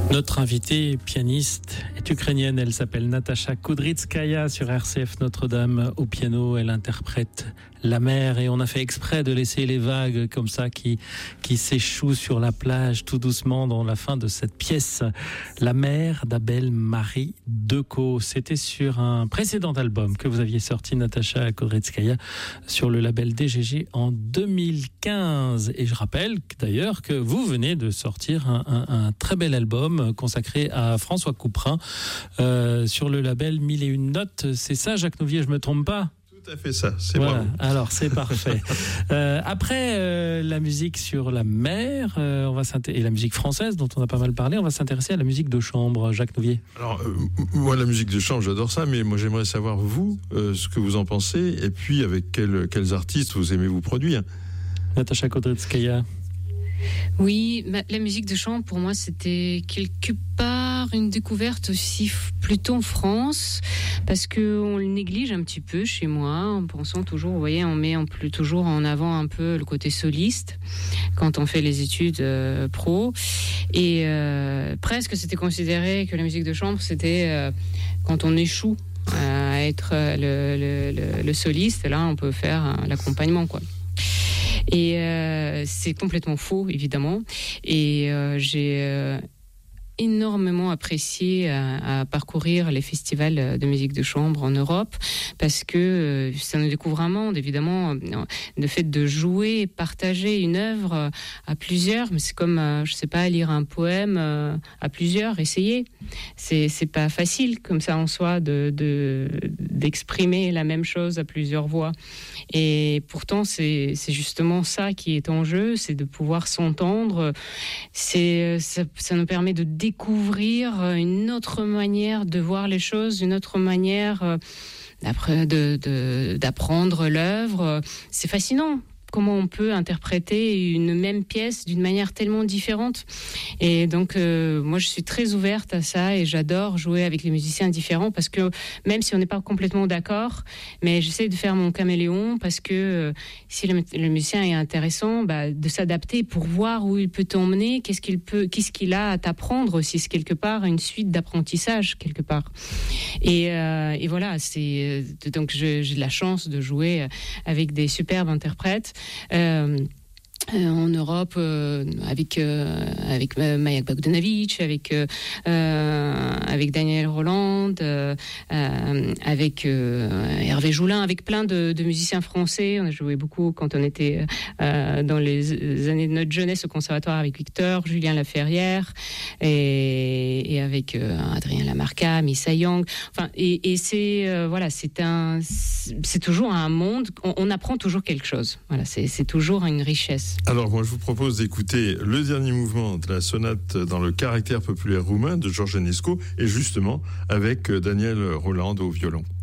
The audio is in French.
Notre invitée pianiste est ukrainienne, elle s'appelle Natasha Kudrytskaya sur RCF Notre-Dame. Au piano, elle interprète La mer et on a fait exprès de laisser les vagues comme ça qui s'échouent sur la plage tout doucement dans la fin de cette pièce. La mer d'Abel Marie Decaux. C'était sur un précédent album que vous aviez sorti, Natasha Kudrytskaya, sur le label DGG en 2015. Et je rappelle d'ailleurs que vous venez de sortir un très bel album consacré à François Couperin sur le label 1001 notes. C'est ça, Jacques Nouvier, je me trompe pas? Tout à fait ça, c'est voilà. bravo. Alors c'est parfait. Après la musique sur la mer, et la musique française dont on a pas mal parlé, on va s'intéresser à la musique de chambre, Jacques Nouvier. Alors moi la musique de chambre j'adore ça, mais moi j'aimerais savoir vous ce que vous en pensez et puis avec quels artistes vous aimez vous produire. Natasha Kudrytskaya. Oui, la musique de chambre pour moi c'était quelque part une découverte aussi plutôt en France, parce que on le néglige un petit peu chez moi en pensant toujours, vous voyez, on met toujours en avant un peu le côté soliste quand on fait les études pro, et presque c'était considéré que la musique de chambre c'était quand on échoue à être le soliste, là on peut faire l'accompagnement quoi. Et c'est complètement faux, évidemment. Et j'ai énormément apprécié à parcourir les festivals de musique de chambre en Europe, parce que ça nous découvre un monde, évidemment. Le fait de jouer et partager une œuvre à plusieurs, mais c'est comme, je sais pas, lire un poème à plusieurs, essayer. C'est pas facile, comme ça, en soi, d'exprimer la même chose à plusieurs voix. Et pourtant, c'est justement ça qui est en jeu, c'est de pouvoir s'entendre. Ça nous permet de découvrir une autre manière de voir les choses, une autre manière d'apprendre l'œuvre. C'est fascinant. Comment on peut interpréter une même pièce d'une manière tellement différente. Et donc, moi, je suis très ouverte à ça et j'adore jouer avec les musiciens différents, parce que même si on n'est pas complètement d'accord, mais j'essaie de faire mon caméléon, parce que si le musicien est intéressant, de s'adapter pour voir où il peut t'emmener, qu'est-ce qu'il a à t'apprendre aussi, c'est quelque part une suite d'apprentissage quelque part. Et voilà, donc j'ai de la chance de jouer avec des superbes interprètes. En Europe, avec Maja Bogdanovic, avec Daniel Roland, avec Hervé Joulin, avec plein de musiciens français. On a joué beaucoup quand on était dans les années de notre jeunesse au conservatoire avec Victor, Julien Laferrière et avec Adrien Lamarca, Missa Young. Enfin, et c'est voilà, c'est toujours un monde. On apprend toujours quelque chose. Voilà, c'est toujours une richesse. Alors moi je vous propose d'écouter le dernier mouvement de la sonate dans le caractère populaire roumain de George Enescu, et justement avec Daniel Roland au violon.